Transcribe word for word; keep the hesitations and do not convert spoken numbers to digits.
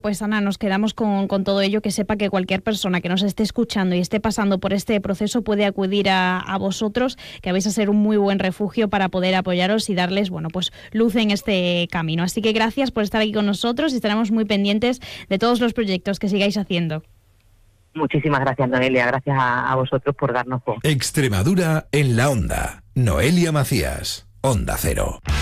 Pues Ana, nos quedamos con, con todo ello, que sepa que cualquier persona que nos esté escuchando y esté pasando por este proceso puede acudir a, a vosotros, que vais a ser un muy buen refugio para poder apoyaros y darles, bueno, pues luz en este camino. Así que gracias por estar aquí con nosotros y estaremos muy pendientes de todos los proyectos que sigáis haciendo. Muchísimas gracias, Noelia. Gracias a, a vosotros por darnos voz. Extremadura en la onda. Noelia Macías, Onda Cero.